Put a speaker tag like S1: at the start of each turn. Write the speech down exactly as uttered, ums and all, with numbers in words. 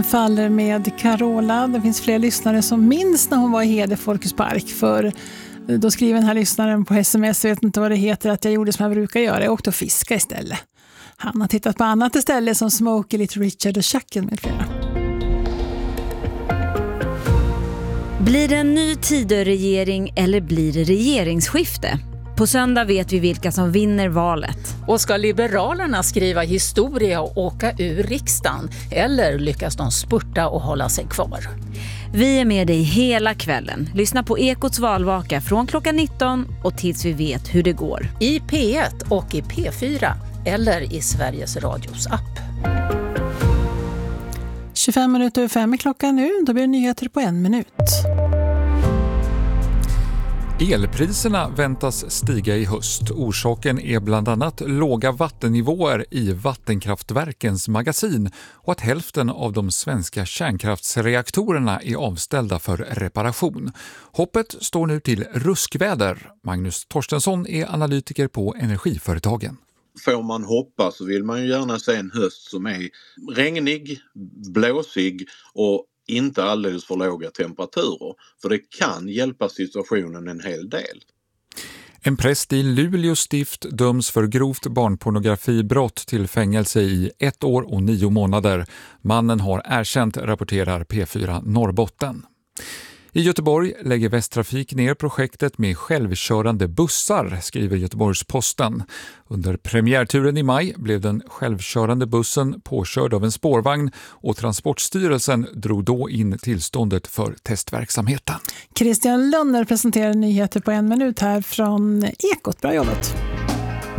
S1: Faller med Carola. Det finns fler lyssnare som minns när hon var i Hede Folkets Park. För då skriver den här lyssnaren på sms, jag vet inte vad det heter, att jag gjorde som jag brukar göra. Jag åkte och fiska istället. Han har tittat på annat istället som Smokey, Little Richard och Chucken med flera.
S2: Blir det en ny Tidöregering eller blir det regeringsskifte? På söndag vet vi vilka som vinner valet.
S3: Och ska Liberalerna skriva historia och åka ur riksdagen? Eller lyckas de spurta och hålla sig kvar?
S2: Vi är med dig hela kvällen. Lyssna på Ekots valvaka från klockan nitton och tills vi vet hur det går.
S3: I P ett och i P fyra eller i Sveriges Radios app.
S1: tjugofem minuter över fem är klockan nu. Då blir det nyheter på en minut.
S4: Elpriserna väntas stiga i höst. Orsaken är bland annat låga vattennivåer i vattenkraftverkens magasin och att hälften av de svenska kärnkraftsreaktorerna är avställda för reparation. Hoppet står nu till ruskväder. Magnus Torstensson är analytiker på Energiföretagen.
S5: Får man hoppas så vill man ju gärna se en höst som är regnig, blåsig och inte alldeles för låga temperaturer. För det kan hjälpa situationen en hel del.
S4: En präst i Luleå stift döms för grovt barnpornografibrott till fängelse i ett år och nio månader. Mannen har erkänt, rapporterar P fyra Norrbotten. I Göteborg lägger Västtrafik ner projektet med självkörande bussar, skriver Göteborgs-Posten. Under premiärturen i maj blev den självkörande bussen påkörd av en spårvagn och Transportstyrelsen drog då in tillståndet för testverksamheten.
S1: Christian Lönner presenterar nyheter på en minut här från Ekot. Bra jobbat!